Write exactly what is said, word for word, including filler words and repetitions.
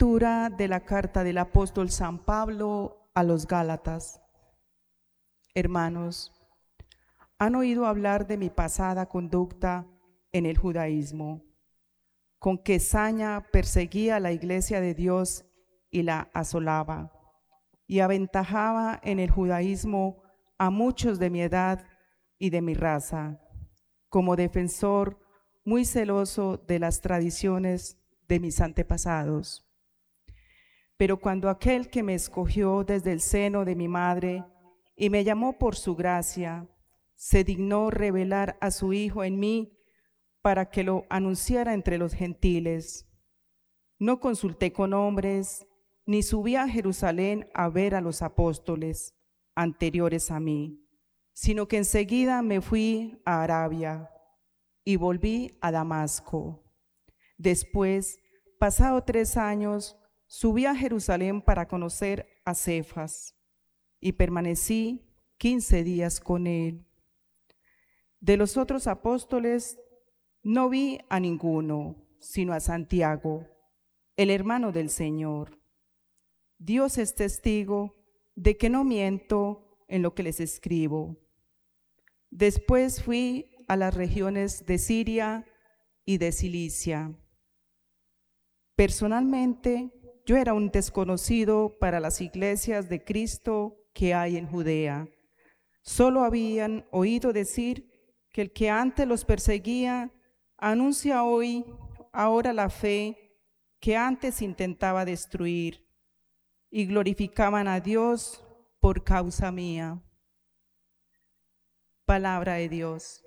Lectura de la carta del apóstol San Pablo a los Gálatas. Hermanos, han oído hablar de mi pasada conducta en el judaísmo, con que saña perseguía a la iglesia de Dios y la asolaba, y aventajaba en el judaísmo a muchos de mi edad y de mi raza, como defensor muy celoso de las tradiciones de mis antepasados. Pero cuando aquel que me escogió desde el seno de mi madre y me llamó por su gracia, se dignó revelar a su Hijo en mí para que lo anunciara entre los gentiles, no consulté con hombres, ni subí a Jerusalén a ver a los apóstoles anteriores a mí, sino que enseguida me fui a Arabia y volví a Damasco. Después, pasado tres años, subí a Jerusalén para conocer a Cefas y permanecí quince días con él. De los otros apóstoles no vi a ninguno, sino a Santiago, el hermano del Señor. Dios es testigo de que no miento en lo que les escribo. Después fui a las regiones de Siria y de Cilicia. Personalmente, yo era un desconocido para las iglesias de Cristo que hay en Judea. Solo habían oído decir que el que antes los perseguía anuncia hoy, ahora la fe que antes intentaba destruir, y glorificaban a Dios por causa mía. Palabra de Dios.